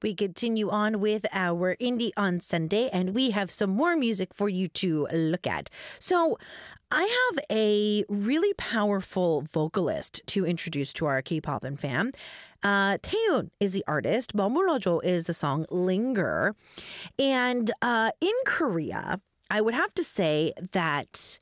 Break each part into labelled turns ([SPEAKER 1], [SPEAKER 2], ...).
[SPEAKER 1] We continue on with our Indie on Sunday, and we have some more music for you to look at. So I have a really powerful vocalist to introduce to our K-pop and fam. Taeyoon is the artist. 머물러줘 is the song Linger. And in Korea, I would have to say that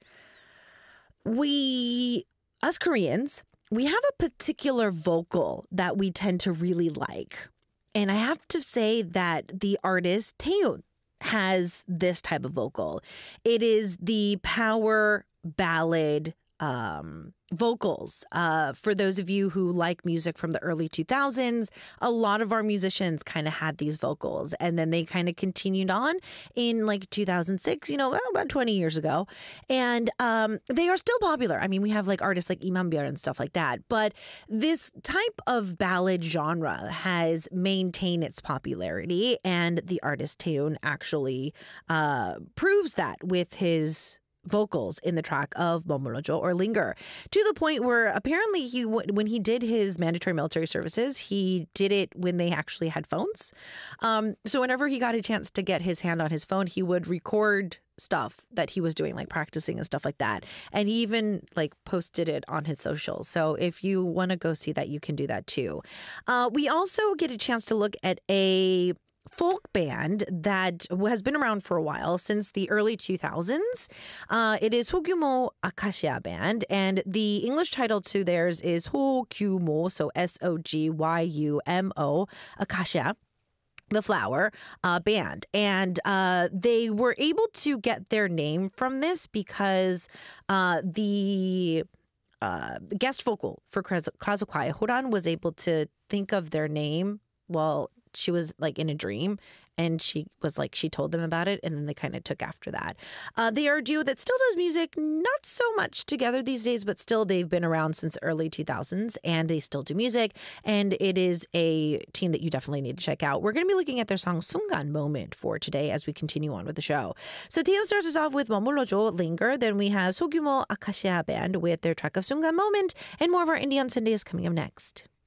[SPEAKER 1] us Koreans, we have a particular vocal that we tend to really like. And I have to say that the artist Taeyoon has this type of vocal. It is the power ballad vocals. For those of you who like music from the early 2000s, a lot of our musicians kind of had these vocals, and then they kind of continued on in like 2006, about 20 years ago. And they are still popular. I mean, we have like artists like Lee Man-byeol and stuff like that. But this type of ballad genre has maintained its popularity, and the artist Taeyoon actually proves that with his vocals in the track of 머물러줘 or Linger, to the point where apparently when he did his mandatory military services, he did it when they actually had phones. So whenever he got a chance to get his hand on his phone, he would record stuff that he was doing, like practicing and stuff like that. And he even like posted it on his socials. So if you want to go see that, you can do that too. We also get a chance to look at a folk band that has been around for a while, since the early 2000s. It is 소규모 Acacia Band, and the English title to theirs is 소규모, so SOGYUMO, Acacia, the flower band. And they were able to get their name from this because the guest vocal for Kwasokwae, Horan, was able to think of their name while she was like in a dream, and she told them about it, and then they kind of took after that. They are a duo that still does music, not so much together these days, but still they've been around since early 2000s, and they still do music, and it is a team that you definitely need to check out. We're going to be looking at their song Sungan Moment for today as we continue on with the show. So Taeyoon starts us off with 머물러줘, Linger. Then we have 소규모 Acacia Band with their track of Sungan Moment, and more of our Indie on Sunday is coming up next.